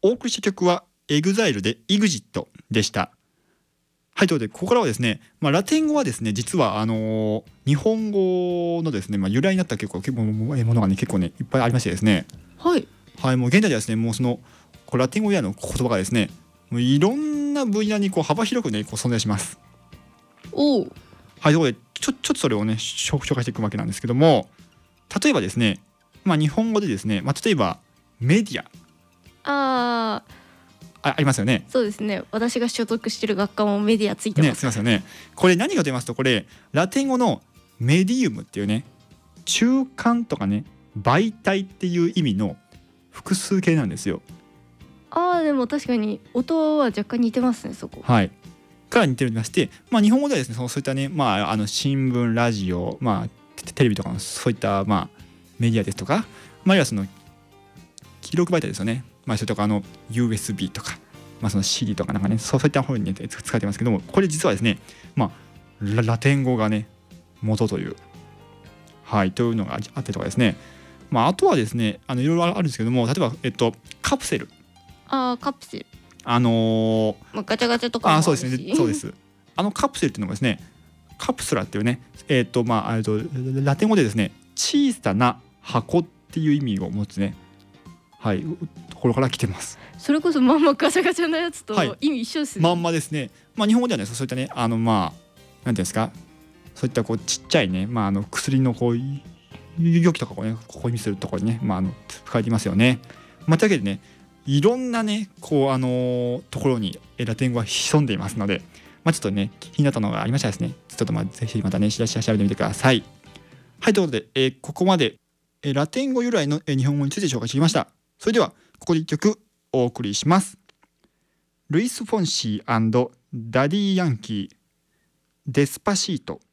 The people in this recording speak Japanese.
お送りした曲はエグザイルで EXIT でした。はい、ということでここからはですね、ラテン語はですね実は日本語のですね、由来になった結構ものがね結構ねいっぱいありましてですね、 はい、 はい、もう現在ではですねもうそのラテン語やの言葉がですねもういろんな分野に幅広くね存在します。 おはい、ということでちょっとそれをね紹介していくわけなんですけども、例えばですね、日本語でですね、例えばメディアありますよね。 そうですね。私が所属してる学科もメディアついてます。 ね、すみませんね。これ何かと言いますと、これラテン語のメディウムっていうね、中間とかね、媒体っていう意味の複数形なんですよ。 でも確かに音は若干似てますね、そこ。 はい。から似ておりまして、日本語ではですね、そういったね、新聞、ラジオ、テレビとかのそういったメディアですとか、あるいはその記録媒体ですよね。それとかUSB とか、その CD とかなんかね、そういった方に、ね、使われてますけども、これ実はですね、ラテン語がね元という、はい、というのがあってとかですね、あとはですねいろいろあるんですけども、例えばカプセル、 カプセル、ガチャガチャとかもあるし。 そうですね、そうです。カプセルっていうのがですね、カプスラっていうね、ラテン語でですね小さな箱っていう意味を持つね、はい、ところから来てます。 それこそまんまガチャガチャのやつと意味一緒ですね。 まんまですね。日本語ではねそういったねなんていうんですか、そういったちっちゃいね、薬の容器とかをねここに見せるところにね使われていますよね。というわけでね、いろんなねところにラテン語は潜んでいますので、ちょっとね気になったのがありましたらですね、ちょっとぜひまたね調べてみてください。はい、ということで、ここまでラテン語由来の日本語について紹介してきました。それではここで一曲お送りします。ルイス・フォンシー&ダディ・ヤンキー、デスパシート。